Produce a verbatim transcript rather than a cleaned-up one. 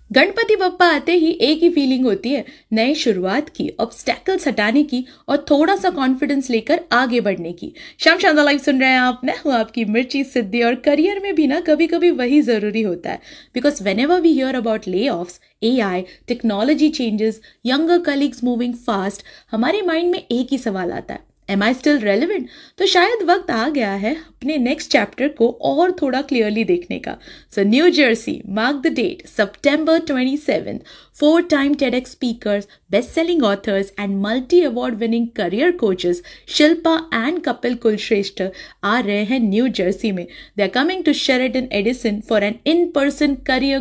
गणपति बप्पा आते ही एक ही फीलिंग होती है, नई शुरुआत की, ऑब्स्टैकल्स हटाने की और थोड़ा सा कॉन्फिडेंस लेकर आगे बढ़ने की। शाम शानदार लाइव सुन रहे हैं आप, मैं हूं आपकी मिर्ची सिद्धि। और करियर में भी ना कभी कभी वही जरूरी होता है, because when ever we hear about ले ऑफ्स, ए आई, technology changes, younger colleagues moving fast, हमारे माइंड में एक ही सवाल आता है, एम आई स्टिल रेलिवेंट? तो शायद वक्त आ गया है अपने नेक्स्ट चैप्टर को और थोड़ा क्लियरली देखने का। So new Jersey, mark the date, September twenty seventh, four time TEDx speakers, best-selling authors and multi-award winning career coaches Shilpa and Kapil Kulshreshtha आ रहे हैं न्यू जर्सी में। They are coming to Sheraton Edison for an in-person career